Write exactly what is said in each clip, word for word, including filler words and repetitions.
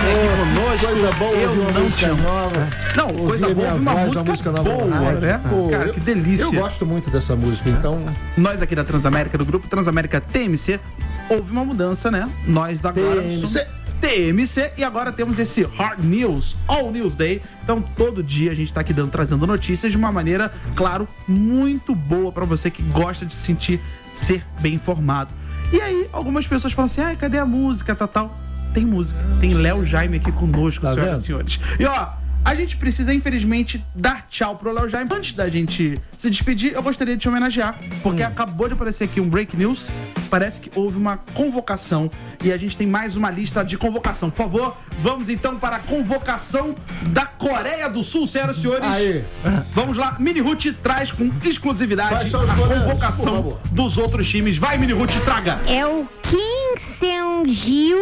aqui conosco. Coisa boa, eu uma não música tinha. nova. Não, Ouvir coisa boa, minha ouvir uma voz, música, uma música nova. boa, Ah, né? pô, Cara, eu- que delícia. Eu gosto muito dessa música, então... Nós aqui da Transamérica, do grupo Transamérica T M C, houve uma mudança, né? Nós agora T M C. somos T M C e agora temos esse Hard News, All News Day. Então todo dia a gente tá aqui dando, trazendo notícias de uma maneira, claro, muito boa pra você que gosta de se sentir ser bem informado. E aí algumas pessoas falam assim, ai, cadê a música, tal, tal? Tem música, tem Léo Jaime aqui conosco, Tá senhoras vendo? e senhores. E ó, a gente precisa, infelizmente, dar tchau pro Léo Jaime. Antes da gente se despedir, eu gostaria de te homenagear, porque Hum. acabou de aparecer aqui um break news. Parece que houve uma convocação e a gente tem mais uma lista de convocação. Por favor, vamos então para a convocação da Coreia do Sul, senhoras e senhores. Aí. Vamos lá, Mini Ruth traz com exclusividade Quais são os a coreanos, por convocação favor? dos outros times. Vai, Mini Ruth, traga! É o Kim Seung-gil,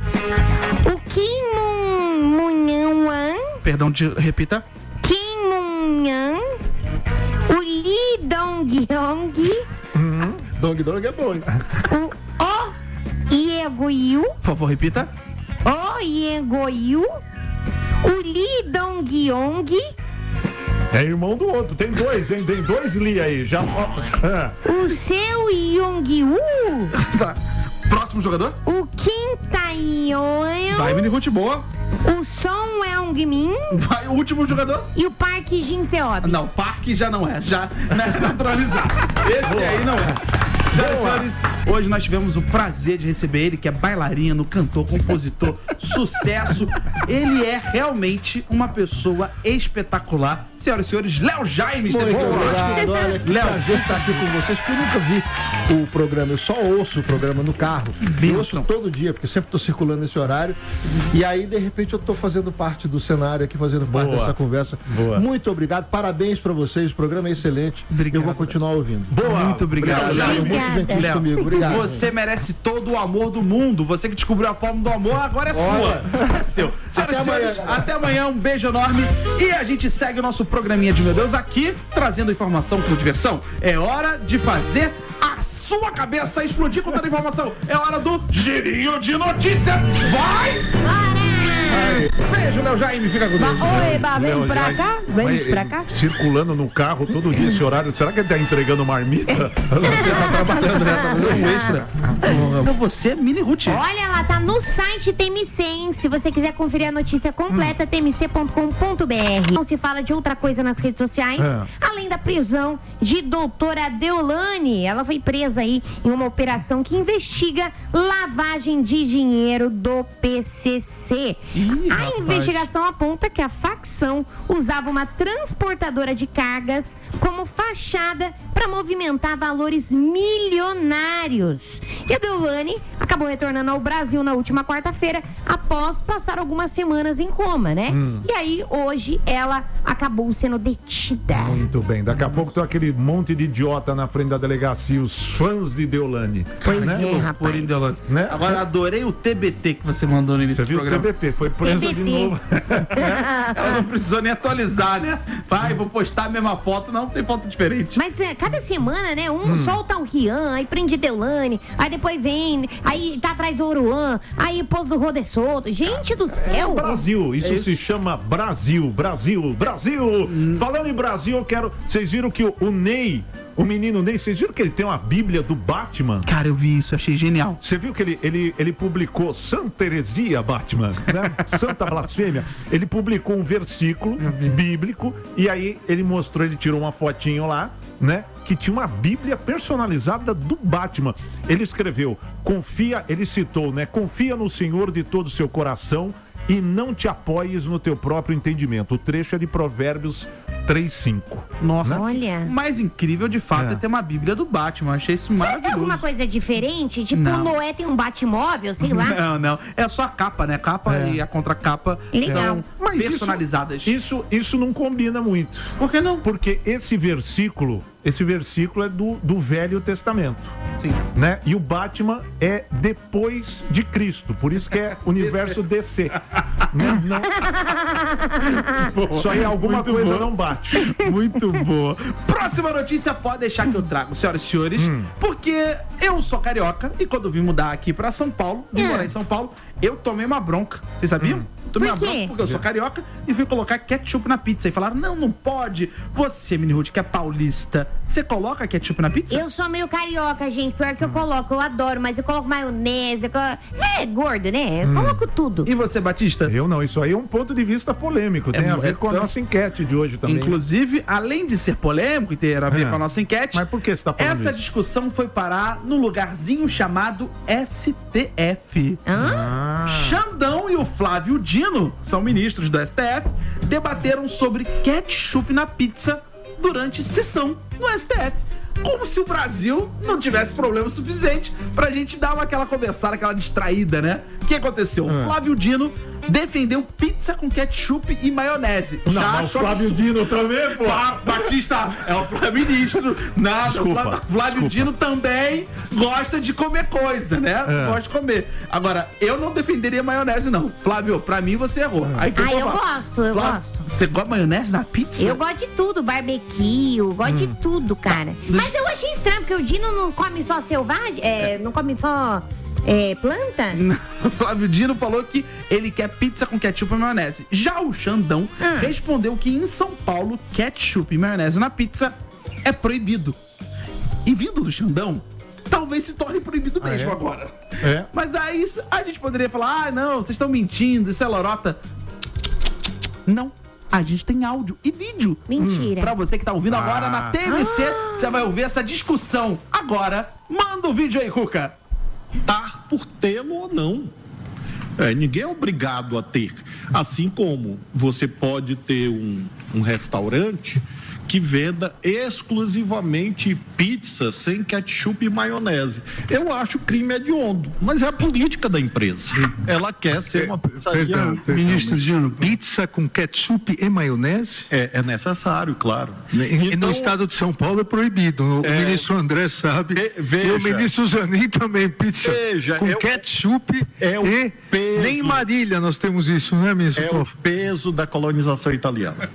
o Kim Moon-wan, Perdão, te repita. Kim Moon-yan, o Lee Dong-hyung, Dong Dong é bom, hein? o Oh Ye-go-yu, Por favor, repita. Oh Ye-go-yu, o Lee Dong-yong, É irmão do outro, tem dois, hein? Tem dois Lee aí. Já. Ah. o Seo Yong-woo, Tá. Próximo jogador? o Kim Tae-yeon, Vai, Mini Ruth, boa. o Son Eung-min Vai, o último jogador? e o Park Jin-seob. Não, Parque já não é, já é naturalizado. Esse aí não é. Senhoras e senhores, hoje nós tivemos o prazer de receber ele, que é bailarino, cantor, compositor, sucesso. Ele é realmente uma pessoa espetacular. Senhoras e senhores, Léo Jaime esteve Muito conosco. obrigado, olha, que Léo. prazer estar aqui com vocês, porque eu nunca vi o programa, eu só ouço o programa no carro. Eu bênção. ouço todo dia, porque eu sempre estou circulando nesse horário. E aí, de repente, eu estou fazendo parte do cenário aqui, fazendo parte Boa. dessa conversa. Boa. Muito obrigado, parabéns para vocês, o programa é excelente. Obrigado. Eu vou continuar ouvindo. Boa. Muito obrigado, Obrigado, Léo. muito gentil Léo, comigo, obrigado. Você merece todo o amor do mundo. Você que descobriu a forma do amor, agora é Olha. sua. É seu. Senhoras e Até senhores, amanhã. até amanhã. Um beijo enorme. E a gente segue o nosso programinha de Meu Deus aqui, trazendo informação com diversão. É hora de fazer a sua cabeça explodir com toda a informação. É hora do Girinho de Notícias. Vai! Beijo, Léo Jaime. Fica com Deus. Oi, Eba, vem Léo, pra já- cá, vem Mas, pra cá. Circulando no carro todo dia esse horário. Será que ele tá entregando marmita? Você tá trabalhando, né? Tá fazendo um extra. Então você, Mini Ruth. Olha, ela tá no site T M C, hein? Se você quiser conferir a notícia completa, t m c ponto com ponto b r. Não se fala de outra coisa nas redes sociais, É. além da prisão de doutora Deolane. Ela foi presa aí em uma operação que investiga lavagem de dinheiro do P C C. Ih, a rapaz. investigação aponta que a facção usava uma transportadora de cargas como fachada para movimentar valores milionários. E a Deolane acabou retornando ao Brasil na última quarta-feira, após passar algumas semanas em coma, né? E aí, hoje, ela acabou sendo detida. Muito bem. Daqui a pouco tem aquele monte de idiota na frente da delegacia, os fãs de Deolane. Pois né? é, Por rapaz. Deolane. Né? Agora adorei o T B T que você mandou no início Você do viu o programa. T B T? Foi presa T B T. de novo. Ela não precisou nem atualizar, né? Vai, vou postar a mesma foto. Não, tem foto diferente. Mas é, cada semana, né? Um solta o Rian, aí prende Deolane, aí depois vem, aí tá atrás do Oruan, aí pôs do Roder Solto. Gente do É o céu! Brasil, isso, É isso. se chama Brasil, Brasil, Brasil. Falando em Brasil, eu quero. Vocês viram que o, o Ney, o menino Ney, vocês viram que ele tem uma Bíblia do Batman? Cara, eu vi isso, achei genial. Você viu que ele, ele, ele publicou Santa Heresia Batman, né? Santa Blasfêmia. Ele publicou um versículo bíblico e aí ele mostrou, ele tirou uma fotinho lá, né? Que tinha uma Bíblia personalizada do Batman. Ele escreveu, confia, ele citou, né? Confia no Senhor de todo o seu coração e não te apoies no teu próprio entendimento. O trecho é de Provérbios três, cinco. Nossa, Olha. o mais incrível de fato é, É. ter uma Bíblia do Batman. Achei isso Será que é maravilhoso. alguma coisa diferente? Tipo, Não. o Noé tem um Batmóvel, sei lá. Não, não. É só a capa, né? Capa É. e a contracapa Legal. são Mas isso- personalizadas. Isso, isso não combina muito. Por que não? Porque esse versículo, esse versículo é do, do Velho Testamento. Sim. Né? E o Batman é depois de Cristo, por isso que é universo D C. Né? Não. Isso aí alguma Muito coisa boa. não bate. Muito boa. Próxima notícia pode deixar que eu trago, senhoras e senhores, Hum. porque eu sou carioca e quando vim mudar aqui pra São Paulo, vim É. morar em São Paulo, eu tomei uma bronca. Vocês sabiam? Hum. Tomei Por uma quê? bronca porque eu sou carioca e fui colocar ketchup na pizza. E falaram, não, não pode. Você, Mini Ruth, que é paulista, você coloca ketchup na pizza? Eu sou meio carioca, gente. Pior que eu coloco, eu adoro, mas eu coloco maionese. Eu colo... É gordo, né? Eu coloco tudo. E você, Batista? Eu não, isso aí é um ponto de vista polêmico. Tem É, a ver é com a tão- nossa enquete de hoje também. Inclusive, além de ser polêmico e ter a ver É. com a nossa enquete, Mas por que você tá falando essa isso? discussão foi parar num lugarzinho chamado S T F. Hã? Ah, Xandão e o Flávio Dino, são ministros do S T F, debateram sobre ketchup na pizza durante sessão no S T F. Como se o Brasil não tivesse problema suficiente pra gente dar uma, aquela conversada, aquela distraída, né? O que aconteceu? O Flávio Dino defendeu pizza com ketchup e maionese. não, Já mas o achou Flávio absurdo. Dino também, pô. Ah, Batista é o Flávio ministro. Nada, Desculpa, o Flávio, Flávio desculpa. Dino também gosta de comer coisa, né? É. Gosta de comer. Agora, eu não defenderia maionese, não. Flávio, pra mim você errou. Aí que Ah, eu vou falar. gosto, eu Flávio, gosto. Você gosta de maionese na pizza? Eu gosto de tudo, barbecue, eu gosto de tudo, cara. Mas eu achei estranho, porque o Dino não come só selvagem, é, não come só é, planta. O Flávio Dino falou que ele quer pizza com ketchup e maionese. Já o Xandão Ah. respondeu que em São Paulo, ketchup e maionese na pizza é proibido. E vindo do Xandão, talvez se torne proibido Ah, mesmo é? agora. É. Mas aí a gente poderia falar, ah, não, vocês estão mentindo, isso é lorota. Não. A gente tem áudio e vídeo. Mentira. Pra você que tá ouvindo agora Ah. na T V C, você vai ouvir essa discussão. Agora, manda o vídeo aí, Cuca. Optar por tê-lo ou não. É, ninguém é obrigado a ter. Assim como você pode ter um, um restaurante que venda exclusivamente pizza sem ketchup e maionese. Eu acho crime hediondo, mas é a política da empresa. Ela quer ser uma pizzaria. Perdão, ministro Dino, pizza com ketchup e maionese? É, é necessário, claro. E Então, no estado de São Paulo é proibido. O É. ministro André sabe. Ve- veja. E o ministro Zanin também, pizza Veja, com é o- ketchup é o e... peso. Nem em Marília nós temos isso, né, ministro É o Toffoli? peso da colonização italiana.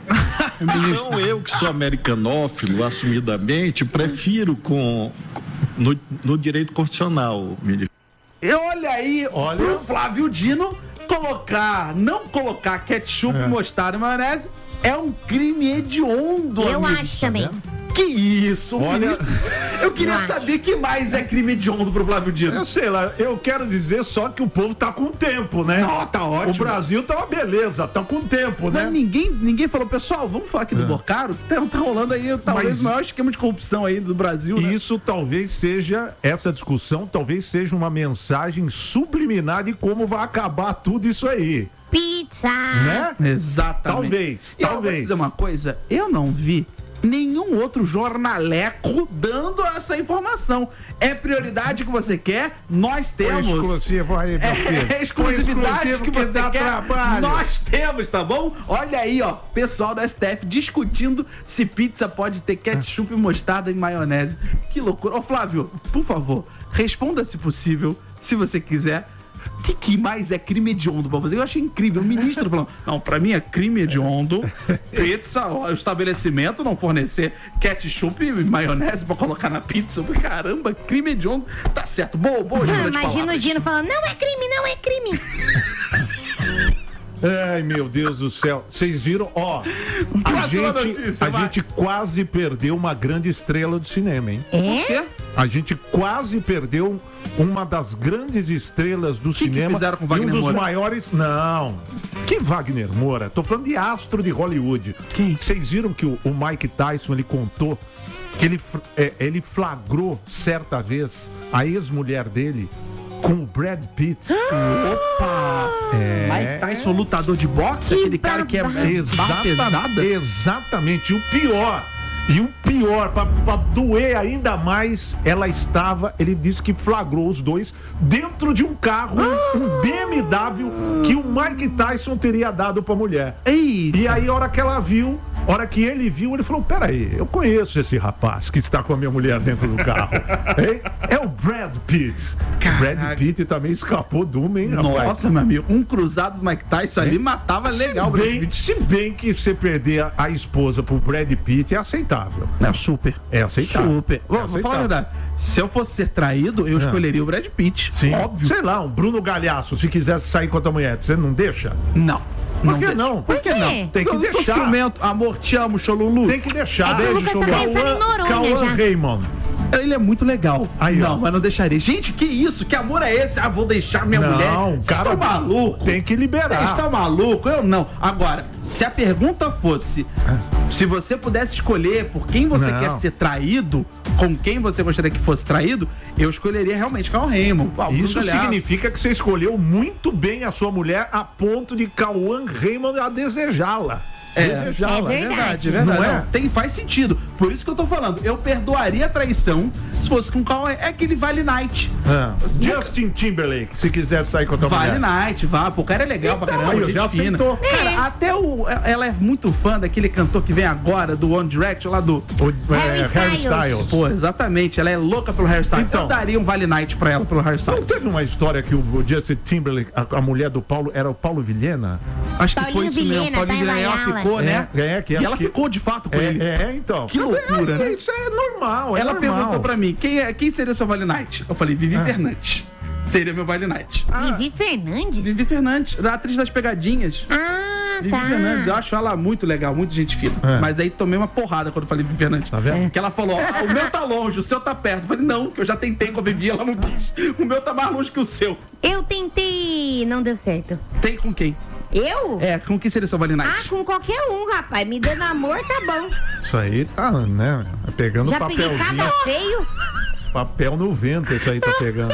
Então, eu que sou americanófilo, assumidamente, prefiro com, no, no direito constitucional, ministro. E olha aí, Olha. pro Flávio Dino colocar, não colocar ketchup, É. mostarda e maionese é um crime hediondo, Eu amigo. acho também. Que isso, Olha- ministro? Eu queria Eu acho. saber que mais é crime hediondo pro Flávio Dino. Eu sei lá, eu quero dizer só que o povo tá com tempo, né? Não, tá ótimo. O Brasil tá uma beleza, tá com tempo, né? Mas ninguém, ninguém falou, pessoal, vamos falar aqui do Bocaro? Tá, tá rolando aí talvez Mas- o maior esquema de corrupção aí do Brasil, né? Isso talvez seja, essa discussão talvez seja uma mensagem subliminar de como vai acabar tudo isso aí, Pizza. né? Exatamente. Talvez, E eu vou talvez. dizer uma coisa, eu não vi nenhum outro jornaleco dando essa informação. É prioridade que você quer? Nós temos. Exclusivo aí, meu filho. É exclusividade Exclusivo que que você dá quer? trabalho. Nós temos, tá bom? Olha aí, ó, pessoal da S T F discutindo se pizza pode ter ketchup, mostarda e maionese. Que loucura. Ô, Flávio, por favor, responda se possível, se você quiser. O que, que mais é crime hediondo pra você? Eu achei incrível. O ministro falando, não, pra mim é crime hediondo. Pizza, ó, o estabelecimento não fornecer ketchup e maionese pra colocar na pizza. Eu falei, caramba, crime hediondo. Tá certo. Boa, boa, Ah, Júlia de imagina o palavras. Dino falando, não é crime, não é crime. Ai, meu Deus do céu. Vocês viram? Ó, a Próxima gente, notícia, a vai. gente quase perdeu uma grande estrela do cinema, hein? É? Quê? A gente quase perdeu uma das grandes estrelas do que cinema. fizeram com e Wagner um dos Moura? maiores. Não. Que Wagner Moura? Tô falando de astro de Hollywood. Quem? Vocês viram que o, o Mike Tyson ele contou que ele, fr- é, ele flagrou certa vez a ex-mulher dele com o Brad Pitt. Opa! É. Mike Tyson, lutador de boxe, Que aquele cara que é, é barra Exatamente, pesada. exatamente. E o pior, e o pior, pra, pra doer ainda mais, ela estava, ele disse que flagrou os dois dentro de um carro, um B M W, que o Mike Tyson teria dado pra mulher. Ei, E aí, a hora que ela viu, A hora que ele viu, ele falou, peraí, eu conheço esse rapaz que está com a minha mulher dentro do carro. Hein? É o Brad Pitt. O Brad Pitt também escapou do uma, hein, rapaz? Nossa, meu amigo, um cruzado do Mike Tyson ali matava legal o Brad Bem, Pitt. se bem que você perder a, a esposa pro Brad Pitt é aceitável. Não, super. É aceitável. Super. Vou, É vou falar a verdade. Se eu fosse ser traído, eu É. escolheria o Brad Pitt. Sim. Óbvio. Sei lá, um Bruno Galhaço, se quisesse sair com a tua mulher, você não deixa? Não. Por que deixa. não? Por que quê? não? Tem que eu sou deixar. ciumento. Amor, te amo, Cholulu. Tem que deixar. É que o Lucas tá pensando em Noronha Cauã já. Raymond. Ele é muito legal. Aí, não, ó. mas não deixaria. Gente, que isso? Que amor é esse? Ah, vou deixar minha Não, mulher. o Vocês cara estão malucos? tem que liberar. Vocês estão malucos? Eu não. Agora, se a pergunta fosse se você pudesse escolher por quem você Não. quer ser traído, com quem você gostaria que fosse traído, eu escolheria realmente Cauã Raymond. Ah, o Bruno Isso Galhaço. significa que você escolheu muito bem a sua mulher a ponto de Cauã Raymond a desejá-la. É, Desejá-la. é verdade. É verdade. Não é? Não, tem, faz sentido. Por isso que eu tô falando. Eu perdoaria a traição se fosse com o Cauã. É aquele Vale Night. Ah, Justin Timberlake, se quiser sair com a tua Vale mulher. Night, vá. Pô, o cara é legal Então, pra caramba, aí, gente já fina. aceitou. Cara, até o... Ela é muito fã daquele cantor que vem agora, do One Direction, lá do... O, é, Harry Harry Styles. Styles. Pô, exatamente. Ela é louca pelo Harry Styles. Então. Eu daria um Vale Night pra ela, pelo Harry Não Styles. teve uma história que o o Justin Timberlake, a, a mulher do Paulo, era o Paulo Vilhena? Acho que Paulinho foi isso mesmo. Vilhena, Paulinho tá em Vilhena, ela Baiala. ficou, né? É, é, que e ela ela que- ficou de fato com É, ele. é, então. Que loucura, É, né? Isso é normal, é Ela normal. perguntou pra mim, quem, é, quem seria o seu Vale Night? Eu falei, Vivi Ah. Fernandes. Seria meu Vale Night. Vivi Fernandes? Vivi Fernandes, da atriz das pegadinhas. Ah, Vivi tá. Fernandes, eu acho ela muito legal, muito gente fina. É. Mas aí tomei uma porrada quando eu falei Vivi Fernandes. Tá vendo? Que ela falou, ah, o meu tá longe, o seu tá perto. Eu falei, não, que eu já tentei com a Vivi, ela não quis. O meu tá mais longe que o seu. Eu tentei, não deu certo. Tem com quem? Eu? É, com quem seria o seu Vale Night? Ah, com qualquer um, rapaz. Me dando amor, tá bom. Isso aí tá, né? Tá pegando Já peguei papelzinho. cada feio. Papel no vento, isso aí tá pegando.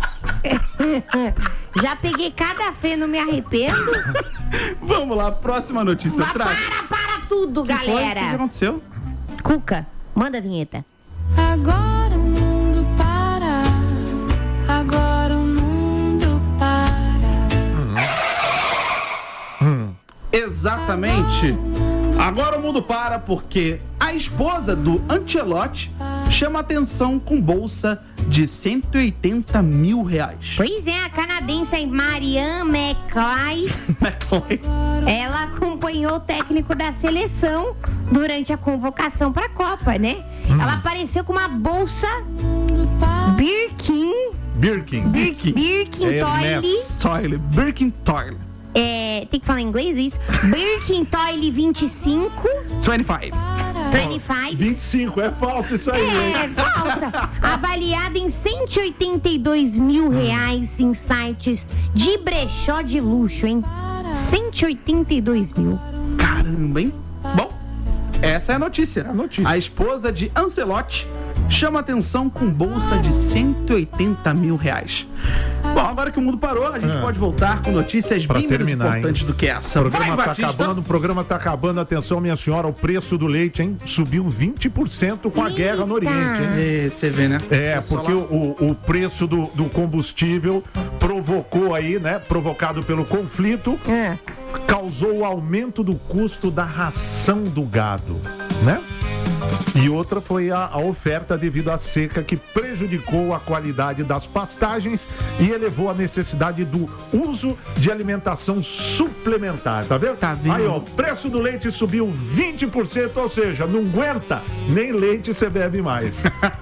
Já peguei cada feio, não me arrependo. Vamos lá, próxima notícia. Mas Traz. para, para tudo, Que foi? O que que galera. aconteceu? Cuca, manda a vinheta. Agora o mundo para, agora o mundo para. Exatamente. Agora o mundo para porque a esposa do Ancelotti chama atenção com bolsa de cento e oitenta mil reais. Pois é, a canadense Marianne McClay, ela acompanhou o técnico da seleção durante a convocação para a Copa, né? Ela apareceu com uma bolsa Birkin, Birkin. Birkin, Birkin É Toile, Toile, Birkin Toile. é, tem que falar em inglês isso? Birkin Toile vinte e cinco, vinte e cinco. vinte e cinco. vinte e cinco, é falso isso aí, hein? É, falsa. Avaliada em cento e oitenta e dois mil reais em sites de brechó de luxo, hein? cento e oitenta e dois mil. Caramba, hein? Bom, essa é a notícia. a notícia. A esposa de Ancelotti chama atenção com bolsa de cento e oitenta mil reais. Bom, agora que o mundo parou, a gente É. pode voltar com notícias Pra bem menos terminar, importantes hein? do que essa. O programa Vai, tá Batista. acabando, o programa tá acabando. Atenção, minha senhora, o preço do leite, hein? Subiu vinte por cento com a Eita. guerra no Oriente, hein? É, você vê, né? É, Pessoal porque lá- o, o preço do, do combustível provocou aí, né? Provocado pelo conflito, Ah, causou o aumento do custo da ração do gado, né? E outra foi a, a oferta devido à seca que prejudicou a qualidade das pastagens e elevou a necessidade do uso de alimentação suplementar, tá vendo? Tá vendo? Aí, ó, o preço do leite subiu vinte por cento, ou seja, não aguenta, nem leite você bebe mais.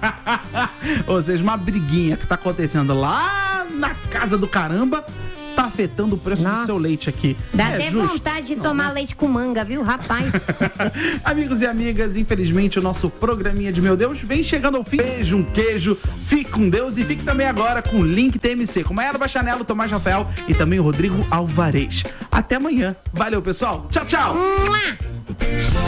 Ou seja, uma briguinha que tá acontecendo lá na casa do caramba tá afetando o preço Nossa. do seu leite aqui. dá É até justo? vontade de tomar leite com manga, viu, rapaz? Amigos e amigas, infelizmente o nosso programinha de Meu Deus vem chegando ao fim. Beijo, um queijo, fique com Deus e fique também agora com o Link T M C, com Maiara Bachanello, Tomás Rafael e também o Rodrigo Alvarez. Até amanhã. Valeu, pessoal. Tchau, tchau. Mua!